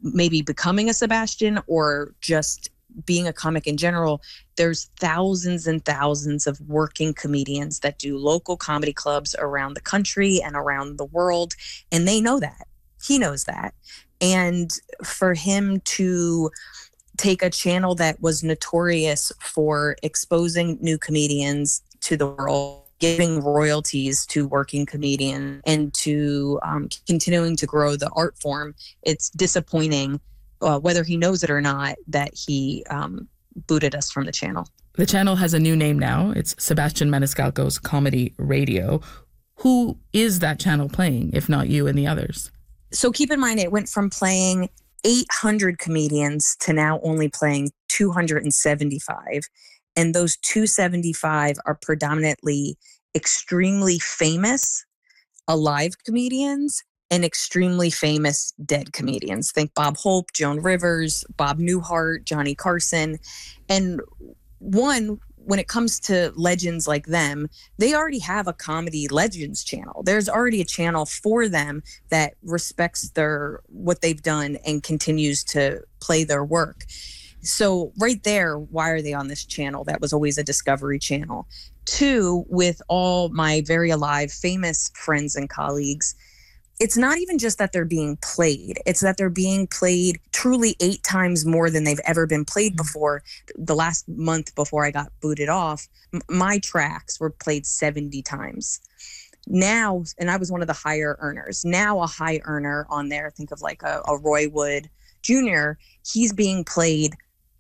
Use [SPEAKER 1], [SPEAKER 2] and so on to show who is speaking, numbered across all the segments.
[SPEAKER 1] maybe becoming a Sebastian or just being a comic in general, there's thousands and thousands of working comedians that do local comedy clubs around the country and around the world. And they know that. He knows that. And for him to take a channel that was notorious for exposing new comedians to the world, giving royalties to working comedians, and to continuing to grow the art form, it's disappointing, whether he knows it or not, that he booted us from the channel.
[SPEAKER 2] The channel has a new name now. It's Sebastian Maniscalco's Comedy Radio. Who is that channel playing, if not you and the others?
[SPEAKER 1] So keep in mind, it went from playing 800 comedians to now only playing 275. And those 275 are predominantly extremely famous alive comedians and extremely famous dead comedians. Think Bob Hope, Joan Rivers, Bob Newhart, Johnny Carson. And when it comes to legends like them, they already have a Comedy Legends channel. There's already a channel for them that respects what they've done and continues to play their work. So right there, why are they on this channel? That was always a Discovery Channel. 2, with all my very alive, famous friends and colleagues, it's not even just that they're being played. It's that they're being played truly 8 times more than they've ever been played before. The last month before I got booted off, my tracks were played 70 times. Now, and I was one of the higher earners. Now a high earner on there, think of like a Roy Wood Jr., he's being played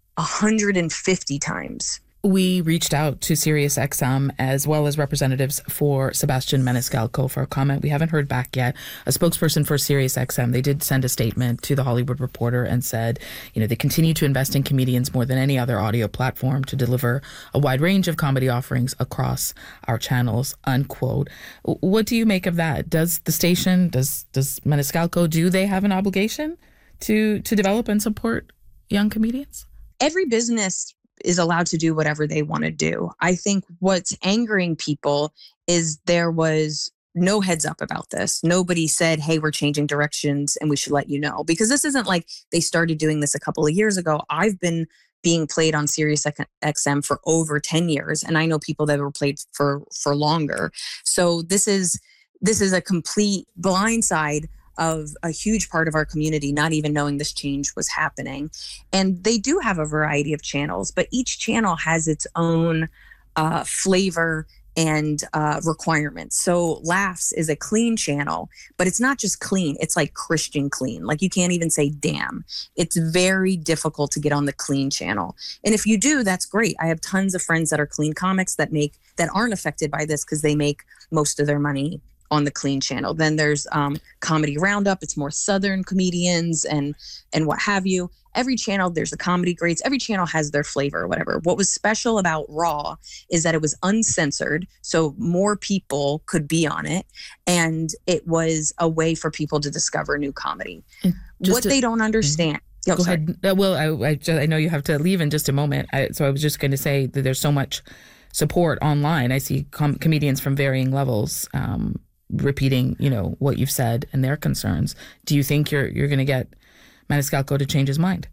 [SPEAKER 1] 150 times.
[SPEAKER 2] We reached out to SiriusXM as well as representatives for Sebastian Maniscalco for a comment. We haven't heard back yet. A spokesperson for SiriusXM, they did send a statement to The Hollywood Reporter and said, they continue to invest in comedians more than any other audio platform to deliver a wide range of comedy offerings across our channels, unquote. What do you make of that? Does the station, does Maniscalco, do they have an obligation to develop and support young comedians?
[SPEAKER 1] Every business is allowed to do whatever they want to do. I think what's angering people is there was no heads up about this. Nobody said, hey, we're changing directions and we should let you know. Because this isn't like they started doing this a couple of years ago. I've been being played on SiriusXM for over 10 years. And I know people that were played for longer. So this is a complete blindside of a huge part of our community not even knowing this change was happening. And they do have a variety of channels, but each channel has its own flavor and requirements. So Laughs is a clean channel, but it's not just clean. It's like Christian clean. Like you can't even say damn. It's very difficult to get on the clean channel. And if you do, that's great. I have tons of friends that are clean comics that aren't affected by this because they make most of their money on the clean channel. Then there's Comedy Roundup. It's more Southern comedians and what have you. Every channel, there's the comedy greats. Every channel has their flavor or whatever. What was special about Raw is that it was uncensored, so more people could be on it. And it was a way for people to discover new comedy. What they don't understand.
[SPEAKER 2] Go ahead. Well, I know you have to leave in just a moment. So I was just going to say that there's so much support online. I see comedians from varying levels repeating, what you've said and their concerns. Do you think you're going to get Maniscalco to change his mind?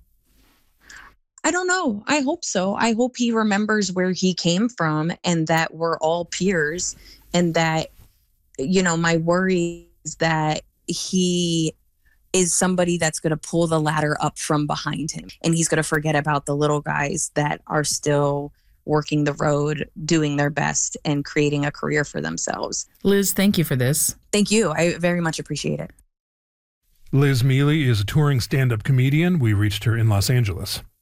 [SPEAKER 1] I don't know. I hope so. I hope he remembers where he came from and that we're all peers, and that, my worry is that he is somebody that's going to pull the ladder up from behind him, and he's going to forget about the little guys that are still working the road, doing their best, and creating a career for themselves.
[SPEAKER 2] Liz, thank you for this.
[SPEAKER 1] Thank you. I very much appreciate it.
[SPEAKER 3] Liz Miele is a touring stand-up comedian. We reached her in Los Angeles.